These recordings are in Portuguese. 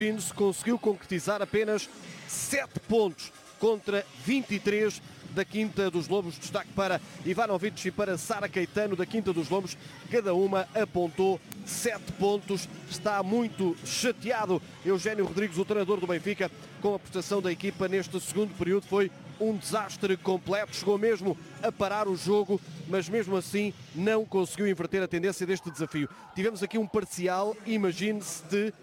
conseguiu concretizar apenas 7 pontos contra 23 da Quinta dos Lobos. Destaque para Ivanovic e para Sara Caetano da Quinta dos Lobos. Cada uma apontou 7 pontos. Está muito chateado Eugénio Rodrigues, o treinador do Benfica, com a prestação da equipa neste segundo período. Foi um desastre completo. Chegou mesmo a parar o jogo, mas mesmo assim não conseguiu inverter a tendência deste desafio. Tivemos aqui um parcial, imagine-se, de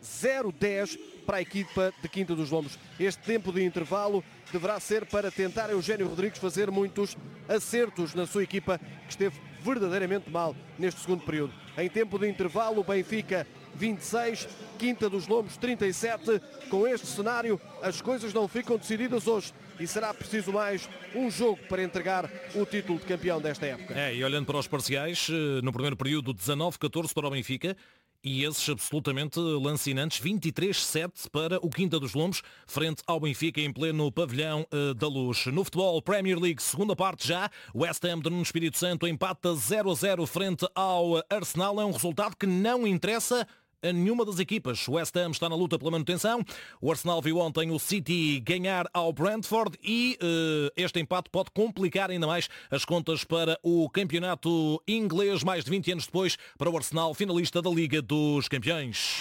0-10 para a equipa de Quinta dos Lombos. Este tempo de intervalo deverá ser para tentar Eugénio Rodrigues fazer muitos acertos na sua equipa, que esteve verdadeiramente mal neste segundo período. Em tempo de intervalo, Benfica 26, Quinta dos Lombos 37. Com este cenário, as coisas não ficam decididas hoje e será preciso mais um jogo para entregar o título de campeão desta época. E olhando para os parciais, no primeiro período 19-14 para o Benfica, e esses absolutamente lancinantes, 23-7 para o Quinta dos Lombos, frente ao Benfica em pleno pavilhão da Luz. No futebol Premier League, segunda parte já, West Ham de Nuno Espírito Santo empata 0-0 frente ao Arsenal. É um resultado que não interessa a nenhuma das equipas. O West Ham está na luta pela manutenção. O Arsenal viu ontem o City ganhar ao Brentford e este empate pode complicar ainda mais as contas para o campeonato inglês, mais de 20 anos depois, para o Arsenal, finalista da Liga dos Campeões.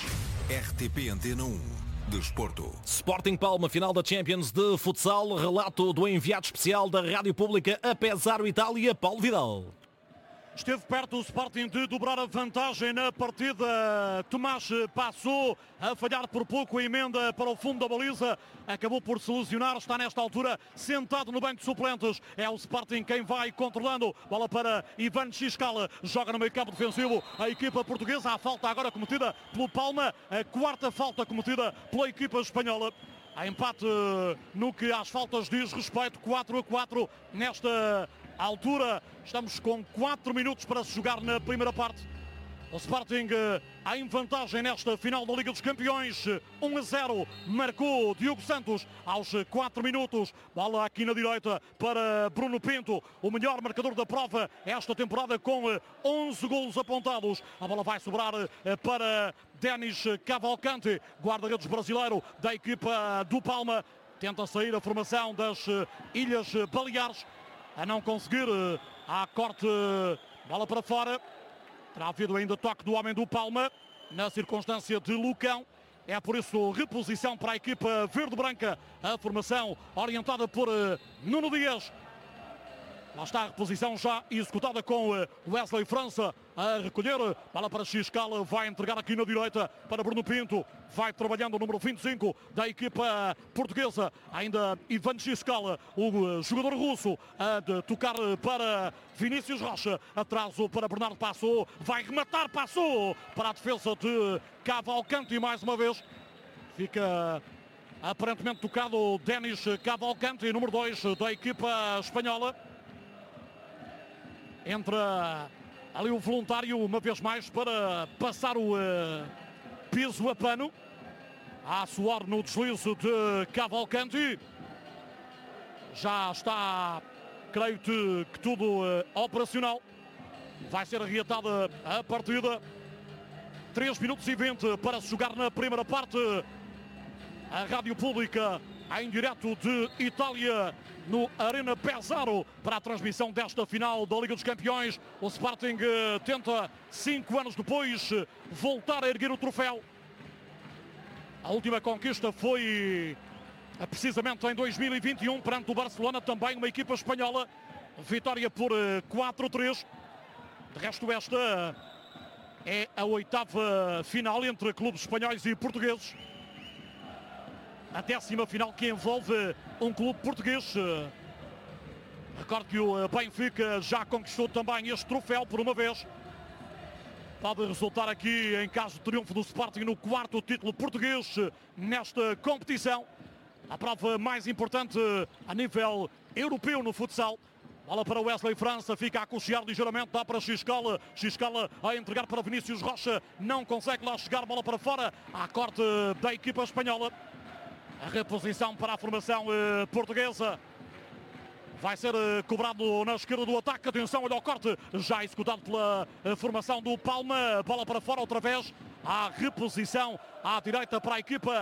RTP Antena 1. Desporto. Sporting Palma, final da Champions de futsal. Relato do enviado especial da Rádio Pública a Pesaro, Itália, Paulo Vidal. Esteve perto o Sporting de dobrar a vantagem na partida. Tomás passou a falhar por pouco a emenda para o fundo da baliza. Acabou por se lesionar. Está nesta altura sentado no banco de suplentes. É o Sporting quem vai controlando. Bola para Ivan Xiscala. Joga no meio campo defensivo a equipa portuguesa. A falta agora cometida pelo Palma. A quarta falta cometida pela equipa espanhola. Há empate no que às faltas diz respeito, 4-4 nesta altura. Estamos com 4 minutos para se jogar na primeira parte. O Sporting em vantagem nesta final da Liga dos Campeões. 1-0 marcou Diogo Santos aos 4 minutos. Bola aqui na direita para Bruno Pinto, o melhor marcador da prova esta temporada, com 11 golos apontados. A bola vai sobrar para Denis Cavalcante, guarda-redes brasileiro da equipa do Palma. Tenta sair a formação das Ilhas Baleares, a não conseguir. Há corte, bola para fora. Terá havido ainda toque do homem do Palma na circunstância de Lucão. É por isso reposição para a equipa verde-branca. A formação orientada por Nuno Dias. Lá está a reposição já executada com Wesley França a recolher. Bola para Xiscala, vai entregar aqui na direita para Bruno Pinto. Vai trabalhando o número 25 da equipa portuguesa. Ainda Ivan Xiscala, o jogador russo, a de tocar para Vinícius Rocha. Atraso para Bernardo Passou. Vai rematar Passou para a defesa de Cavalcante. E mais uma vez fica aparentemente tocado Denis Cavalcante, número 2 da equipa espanhola. Entra ali o voluntário uma vez mais para passar o piso a pano. Há suor no deslize de Cavalcanti. Já está, creio que tudo operacional. Vai ser arreatada a partida. 3 minutos e 20 para se jogar na primeira parte. A Rádio Pública em direto de Itália, no Arena Pesaro, para a transmissão desta final da Liga dos Campeões. O Sporting tenta, 5 anos depois, voltar a erguer o troféu. A última conquista foi precisamente em 2021, perante o Barcelona, também uma equipa espanhola. Vitória por 4-3. De resto, esta é a 8ª final entre clubes espanhóis e portugueses. A 10ª final que envolve um clube português. Recordo que o Benfica já conquistou também este troféu por uma vez. Pode resultar aqui, em caso de triunfo do Sporting, no 4º título português nesta competição. A prova mais importante a nível europeu no futsal. Bola para Wesley França, fica a cochear ligeiramente, dá para Xiscala. Xiscala a entregar para Vinícius Rocha, não consegue lá chegar, bola para fora. Há corte da equipa espanhola. A reposição para a formação portuguesa. Vai ser cobrado na esquerda do ataque. Atenção, olha o corte. Já executado pela formação do Palma. Bola para fora outra vez. à reposição à direita para a equipa